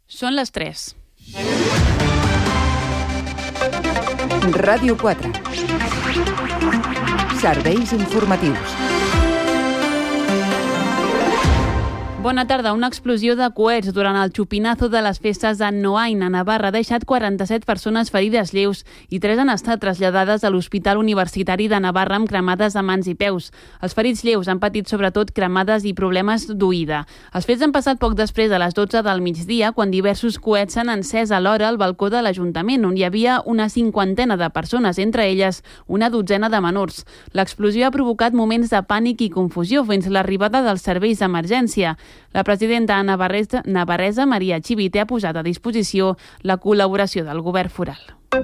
Són les 3. Ràdio 4. Serveis informatius. Bona tarda. Una explosió de coets durant el xupinazo de les festes de Noain a Navarra ha deixat 47 persones ferides lleus i 3 han estat traslladades a l'Hospital Universitari de Navarra amb cremades de mans i peus. Els ferits lleus han patit sobretot cremades i problemes d'oïda. Els fets han passat poc després de les 12 del migdia, quan diversos coets s'han encès alhora al balcó de l'Ajuntament, on hi havia una 50ena de persones, entre elles una 12ena de menors. L'explosió ha provocat moments de pànic i confusió fins l'arribada dels serveis d'emergència. La presidenta navarresa, Maria Chivite, ha posat a disposició la col·laboració del govern foral.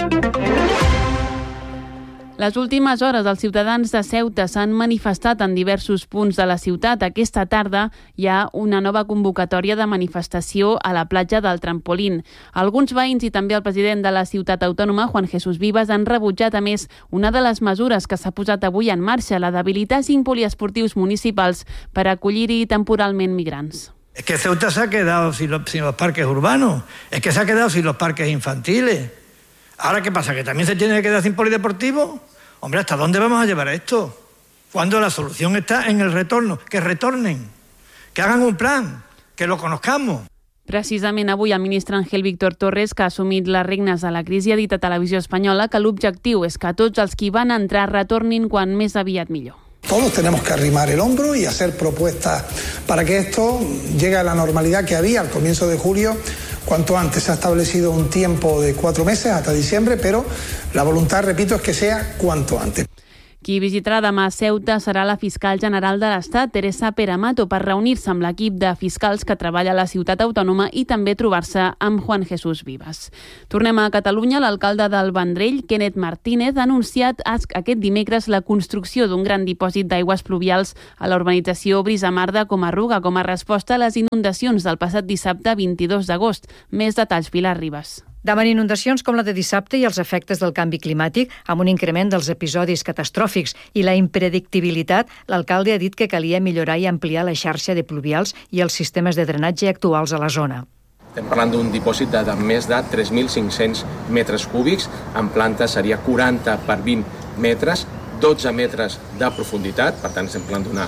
Les últimes hores, els ciutadans de Ceuta s'han manifestat en diversos punts de la ciutat. Aquesta tarda hi ha una nova convocatòria de manifestació a la platja del Trampolín. Alguns veïns i també el president de la ciutat autònoma, Juan Jesús Vivas, han rebutjat, a més, una de les mesures que s'ha posat avui en marxa, la d'habilitar 5 poliesportius municipals per acollir-hi temporalment migrants. Es que Ceuta se ha quedado sin los parques urbanos, es que se ha quedado sin los parques infantiles. ¿Ahora qué pasa? ¿Que también se tiene que quedar sin polideportivo? Hombre, ¿hasta dónde vamos a llevar esto? Cuando la solución está en el retorno. Que retornen, que hagan un plan, que lo conozcamos. Precisament avui el ministre Ángel Víctor Torres, que ha assumit les regnes de la crisi, ha dit a Televisió Espanyola que l'objectiu és que tots els que van entrar retornin quan més aviat millor. Todos tenemos que arrimar el hombro y hacer propuestas para que esto llegue a la normalidad que había al comienzo de julio. Cuanto antes. Se ha establecido un tiempo de 4 meses hasta diciembre, pero la voluntad, repito, es que sea cuanto antes. Qui visitarà demà a Ceuta serà la fiscal general de l'Estat, Teresa Peramato, per reunir-se amb l'equip de fiscals que treballa a la ciutat autònoma i també trobar-se amb Juan Jesús Vivas. Tornem a Catalunya. L'alcalde del Vendrell, Kenneth Martínez, ha anunciat aquest dimecres la construcció d'un gran dipòsit d'aigües pluvials a la urbanització Brisamar de Comarruga com a resposta a les inundacions del passat dissabte 22 d'agost. Més detalls, Pilar Ribas. Davant inundacions com la de dissabte i els efectes del canvi climàtic, amb un increment dels episodis catastròfics i la impredictibilitat, l'alcalde ha dit que calia millorar i ampliar la xarxa de pluvials i els sistemes de drenatge actuals a la zona. Estem parlant d'un dipòsit de més de 3.500 metres cúbics, en planta seria 40 per 20 metres, 12 metres de profunditat, per tant estem parlant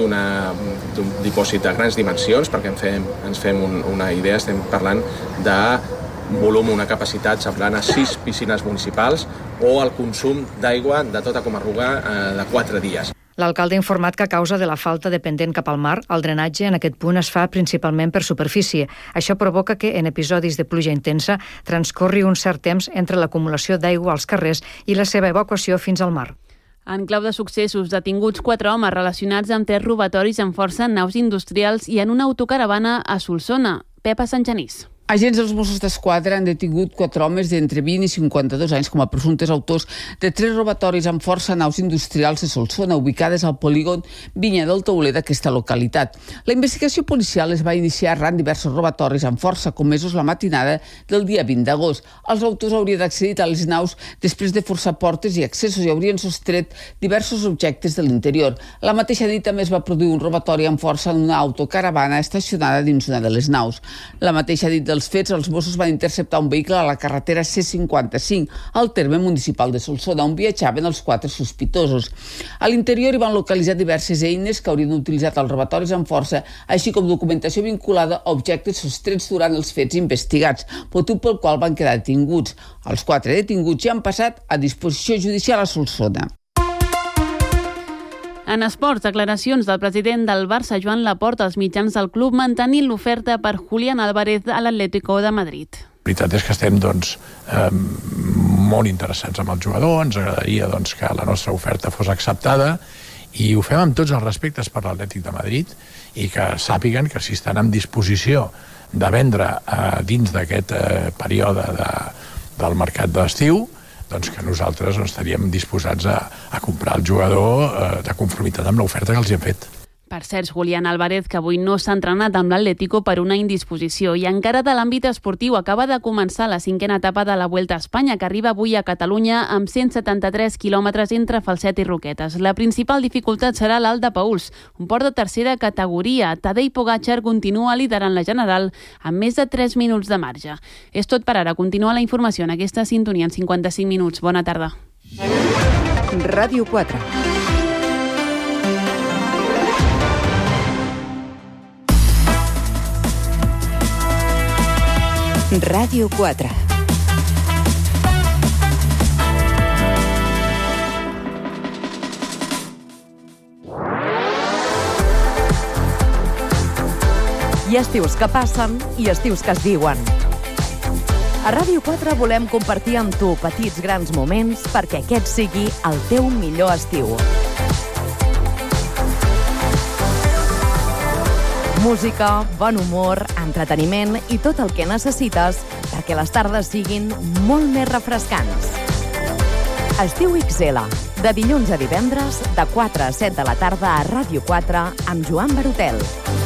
d'un dipòsit de grans dimensions, perquè ens fem una idea, estem parlant de volum, una capacitat semblant a 6 piscines municipals o el consum d'aigua de tota Comarruga de 4 dies. L'alcalde ha informat que a causa de la falta de pendent cap al mar, el drenatge en aquest punt es fa principalment per superfície. Això provoca que, en episodis de pluja intensa, transcorri un cert temps entre l'acumulació d'aigua als carrers i la seva evacuació fins al mar. En clau de successos, detinguts 4 homes relacionats amb 3 robatoris amb força en naus industrials i en una autocaravana a Solsona. Pepa Santgenís. Agents dels Mossos d'Esquadra han detingut 4 homes d'entre 20 i 52 anys com a presumptes autors de 3 robatoris amb força naus industrials de Solsona, ubicades al polígon Vinya del Tauler d'aquesta localitat. La investigació policial es va iniciar arran diversos robatoris amb força comesos la matinada del dia 20 d'agost. Els autors haurien accedit a les naus després de forçar portes i accessos i haurien sostret diversos objectes de l'interior. La mateixa nit també es va produir un robatori amb força en una autocaravana estacionada dins una de les naus. La mateixa nit dels fets, els Mossos van interceptar un vehicle a la carretera C55, al terme municipal de Solsona, on viatjaven els 4 sospitosos. A l'interior hi van localitzar diverses eines que haurien utilitzat els robatoris amb força, així com documentació vinculada a objectes sostrets durant els fets investigats, motiu pel qual van quedar detinguts. Els 4 detinguts ja han passat a disposició judicial a Solsona. En esports, declaracions del president del Barça, Joan Laporta, als mitjans del club, mantenint l'oferta per Julián Álvarez a l'Atlético de Madrid. La veritat és que estem molt interessats amb el jugador, ens agradaria que la nostra oferta fos acceptada i ho fem amb tots els respectes per l'Atlètic de Madrid i que sàpiguen que si estan en disposició de vendre dins d'aquest període del mercat d'estiu, doncs que nosaltres estaríem disposats a comprar el jugador de conformitat amb l'oferta que els hem fet. Per cert, Julián Álvarez, que avui no s'ha entrenat amb l'Atlético per una indisposició. I encara de l'àmbit esportiu, acaba de començar la 5a etapa de la Vuelta a Espanya, que arriba avui a Catalunya amb 173 quilòmetres entre Falset i Roquetes. La principal dificultat serà l'Alt de Paüls, un port de tercera categoria. Tadej Pogačar continua liderant la general amb més de 3 minuts de marge. És tot per ara. Continua la informació en aquesta sintonia en 55 minuts. Bona tarda. Ràdio 4. Ràdio 4. Hi ha estius que passen i estius que es viuen. A Ràdio 4 volem compartir amb tu petits grans moments perquè aquest sigui el teu millor estiu. Música, bon humor, entreteniment i tot el que necessites perquè les tardes siguin molt més refrescants. Estiu XL, de dilluns a divendres, de 4 a 7 de la tarda a Ràdio 4 amb Joan Barotel.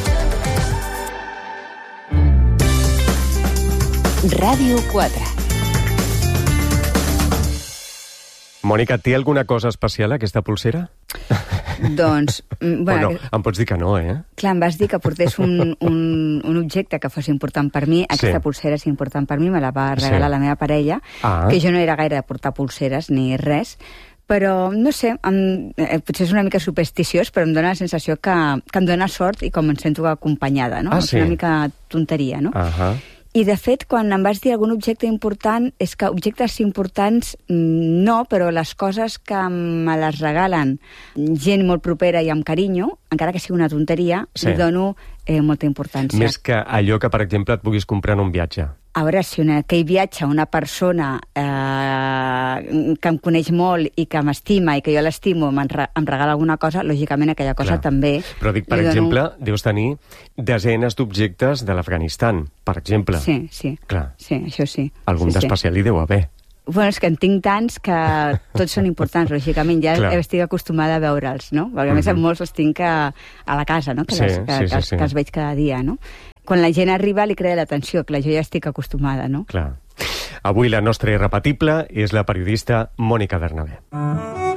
Ràdio 4. Mònica, té alguna cosa especial aquesta pulsera? Doncs... Bueno, em pots dir que no, eh? Clar, em vas dir que portés un objecte que fos important per mi. Aquesta pulsera és important per mi, me la va regalar la meva parella, que jo no era gaire de portar pulseres ni res, però, no sé, potser és una mica supersticiós, però em dóna la sensació que em dóna sort i com em sento acompanyada, no? És una mica tonteria, no? I, de fet, quan em vas dir algun objecte important, és que objectes importants no, però les coses que me les regalen gent molt propera i amb carinyo, encara que sigui una tonteria, li dono molta importància. Més que allò que, per exemple, et puguis comprar en un viatge. A veure, si que hi viatja una persona que em coneix molt i que m'estima i que jo l'estimo, em regala alguna cosa, lògicament aquella cosa també... Però dic, per exemple, deus tenir desenes d'objectes de l'Afganistan, per exemple. Sí. Clar. Sí, això sí. Algun d'especial hi deu haver. Bueno, és que en tinc tants que tots són importants, lògicament. Ja estic acostumada a veure'ls, no? Perquè a més molts els tinc a la casa, no? Que els veig cada dia, no? Quan la gent arriba li crea l'atenció, clar, jo ja estic acostumada, no? Clar. Avui la nostra irrepetible és la periodista Mònica Bernabé.